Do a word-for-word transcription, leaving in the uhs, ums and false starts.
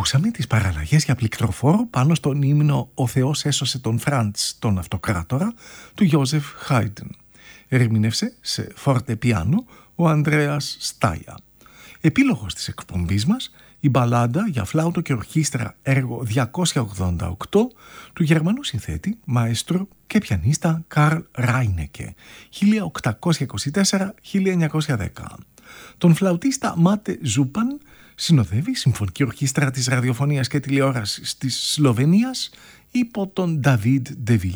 Ακούσαμε τις παραλλαγές για πληκτροφόρο πάνω στον ύμνο «Ο Θεός έσωσε τον Φραντς, τον Αυτοκράτορα» του Γιώζεφ Χάιντεν. Ερμήνευσε σε φόρτε πιάνο ο Ανδρέας Στάια. Επίλογος της εκπομπής μας, η μπαλάντα για φλάουτο και ορχήστρα έργο διακόσια ογδόντα οκτώ του Γερμανού συνθέτη, μαέστρο και πιανίστα Καρλ Ράινεκε, χίλια οκτακόσια είκοσι τέσσερα με χίλια εννιακόσια δέκα. Τον φλαουτίστα Μάτε Ζούπαν συνοδεύει η Συμφωνική Ορχήστρα της Ραδιοφωνίας και Τηλεόρασης της Σλοβενίας υπό τον Νταβίντ Ντεβιλιέ.